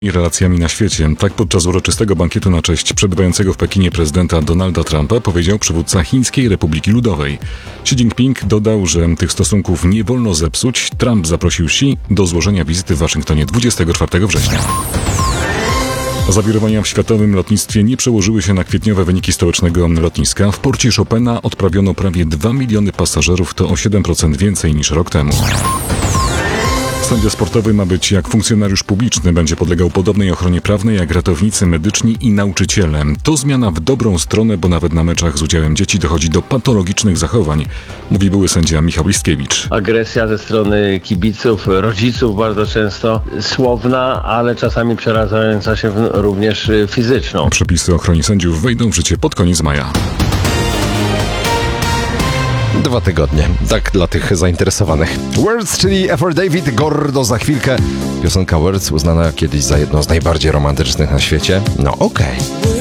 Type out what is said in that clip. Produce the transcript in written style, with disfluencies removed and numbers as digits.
I relacjami na świecie. Tak podczas uroczystego bankietu na cześć przebywającego w Pekinie prezydenta Donalda Trumpa powiedział przywódca Chińskiej Republiki Ludowej. Xi Jinping dodał, że tych stosunków nie wolno zepsuć. Trump zaprosił Xi do złożenia wizyty w Waszyngtonie 24 września. Zawirowania w światowym lotnictwie nie przełożyły się na kwietniowe wyniki stołecznego lotniska. W porcie Chopina odprawiono prawie 2 miliony pasażerów, to o 7% więcej niż rok temu. Sędzia sportowy ma być jak funkcjonariusz publiczny, będzie podlegał podobnej ochronie prawnej jak ratownicy medyczni i nauczyciele. To zmiana w dobrą stronę, bo nawet na meczach z udziałem dzieci dochodzi do patologicznych zachowań, mówi były sędzia Michał Listkiewicz. Agresja ze strony kibiców, rodziców bardzo często słowna, ale czasami przeradzająca się również fizyczną. Przepisy o ochronie sędziów wejdą w życie pod koniec maja. 2 tygodnie. Tak dla tych zainteresowanych. Words, czyli Effort David, Gordo za chwilkę. Piosenka Words uznana kiedyś za jedną z najbardziej romantycznych na świecie. No okej.